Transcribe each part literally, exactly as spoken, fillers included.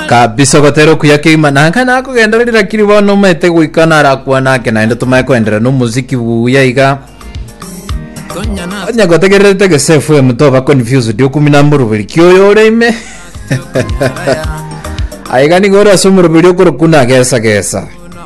kabisa gotero kuyakima nanga nako genderera kiri bono mete guikana arakwa nake na ndo tumaye kwendera no muziki buya iga anya gotegerete ke F M toba confused dio kumi na mburu kyoyo reime aiga ni gora sumuru video kuro kuna gesa gesa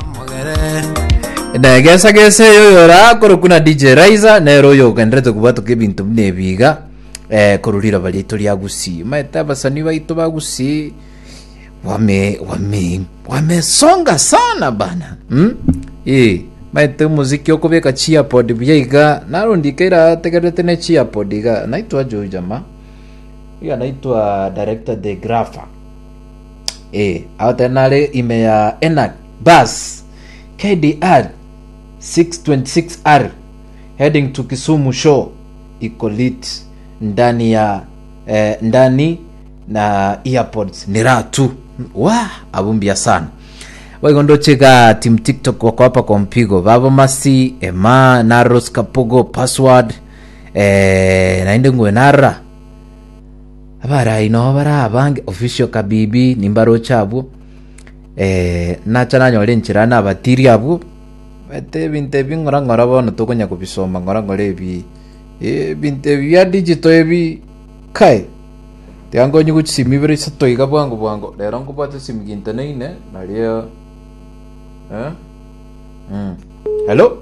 na gesa gesa yo yora kuro kuna D J Raiza na royo genderete kubato ke bintu nebiga eh kururira bali tori agusi maeta basani baito bagusi wame wame wamesonga sana bana hmm? eh maeta muziki okobeka chia pod byiga narondikira tegerete ne chia pod iga naitwa jo jama ya naitwa director de Grafa eh autenale ime ya Enak bus K D R six twenty-six R heading to Kisumu show ikolit ndani ya eh, ndani na earpods ni ratu wa abumbia sana wagondo chega team TikTok wako hapa kwa mpigo babo masi ema naros kapogo password eh nainde ngwenara abara ino bara abange official kabibi nimbaro chabo eh nacha nanyore nchirana abatiri abo bete binte bingora ngora bono tokonya kubisoma ngora ngore bi e binte bya digital ebi kai tiango nyugu simibere sato iga bwango bwango lero ngubate simiginte neine nalia eh mm hello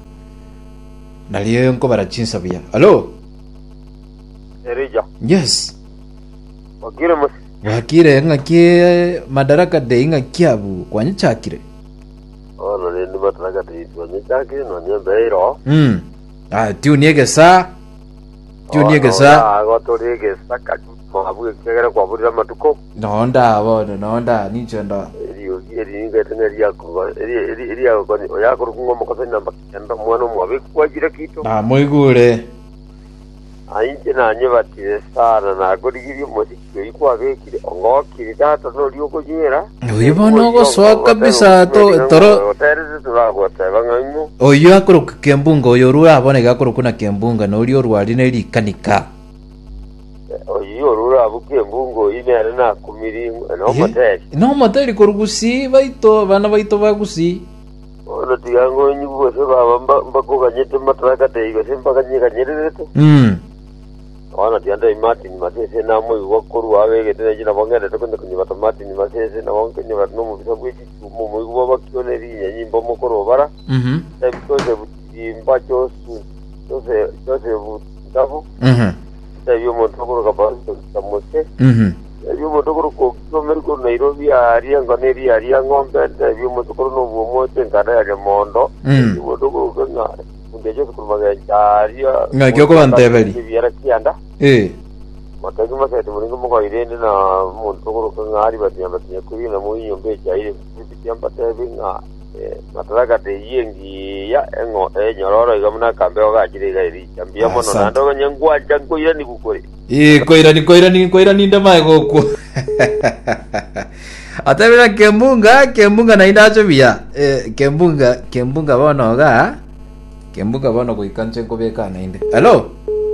nalia yonko bara chinsa bia hello Erija yes wakire mas wakire ngakie madaraka de inga kiabu kwanya chakire ono ni madaraka de kwanya chakire no nyembeiro mm ah tiu niege sa tiu niege sa ah goto niege sa ka abu kegera kwa buri matuko no nda bono no nda ni chenda iriyo iri ngetene ria ko iri iri iri ko ni oya ko ngo mako namba kenda mwana mwabe kwa jira kito ah moigure ainje na nyebatire sana na gorigirio muziki ikwa bekire ongokire data no rio ko nyera oyo bono go swa kabisa to toro tereze turagota banganyu oyo akoro kembunga oyo rura bone gakoro kuna kembunga no rio rwari ne likanika oyo rura bukembungo ine ari na kumiri no moteri no moteri korugusi baito bana baito bagusi ono tiyango nyugo se baba mbako ganyete matraka te igo sempa ganyeka nyerete mm ona tianda Martin Masese na mo wakuru awege tena jina bongere tokonde kunyibata Martin Masese na wonke ni batno mu bisabwiti mu mu go bakioneri nyimbo mukoro bara mhm ebikoze bimba chosu chose chose butabu mhm tayo mo tokoro kabaso tamote mhm tayo mo tokoro ko Ameriko Nairobi aria ngoneri aria ngombe tayo mo tokoro no bomo tenkara ya mondo mo tokoro kana ngejo kurumaga aria ngakyo ko bantebeli biara kianda eh matagi masete muringo mo irene na muntu tokoro ngari batia batia kuri na mu yombe chaire bitia mbate binga mataraga de yengi ya engo e nyororo igamuna kambe oga chire ga iri chambia mono nando nyangwa chango ira ni gukore eh koira ni koira ni koira ni ndama goko atabira kembunga kembunga na indacho bia eh kembunga kembunga bono ga kembunga bono kuikanche kobeka na inde hello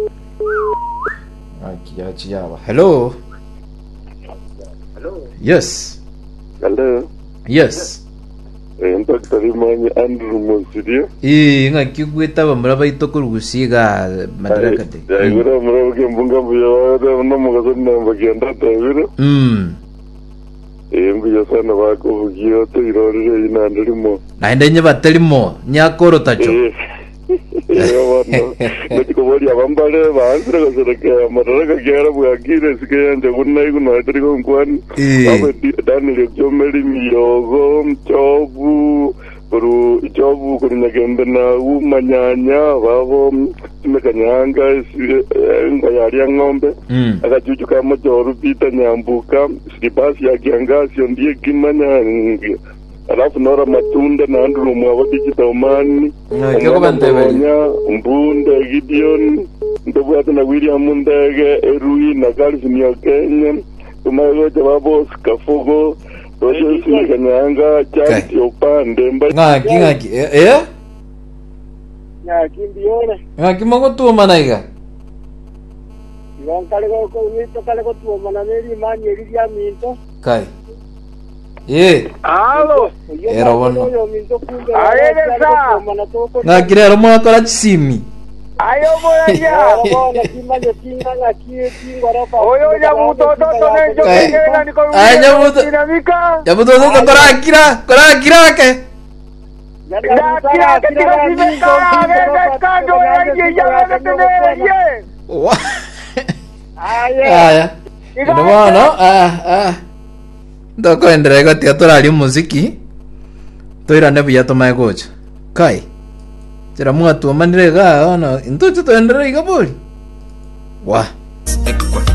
Akia chiaba. Hello. Hello. Yes. Hello. Yes. Eh, ndo tarimanya Andrew Monsidio. Eh, ngakigweta bamuraba itokurugusiga madaraka de. Ya gura muraba kembunga buya wada no mugazo namba genda tawiro. Mm. Eh, mbuya sana bako bugiyo to irorire ina ndimo. Na ndenye batalimo nyakoro tacho. Yo no. Niko bori abambale baanzira gasereka madaraka gyara bwagire sikende kunai kuno atriko nkwan. Abe Daniel Jomeli miyogo mchobu buru ichobu kunyagenda na umanyanya babo mekanyanga ngayari ngombe akajuju kama joru pita nyambuka sibasi ya kiangasi ndiye kimanya alafu nora matunda na andru mwa digital man ngeko bantebeli mbunde Gideon ndobwata na William Ndege Erui na Calvin Kenya tumayo jababo skafugo dojo simekanyanga chati opande mba ngaki ngaki eh ngaki ndione ngaki mogo tu manaiga Iwan kale ko ko mito kale ko tu mana neri manyeri dia minto kai Eh, Alo. era bono. Aeresa. Ngakire ro mwa kora chisimi. Ayo moya. Oyo ya mutoto tone yo kengena niko. Ay, nyamuto. Dinamika. Nyamuto to kora kira, kora kira ke. Ya kira que tira dinamika. A ver, kando ya ya ya tene ye. Wa. Aya. Ino bono, ah, ah. Ndoko endrego tia torari muziki. Toirane buya tomae gocha. Kai. Tira mwatu manire ga ono. Intocho to endrego boli. Wa.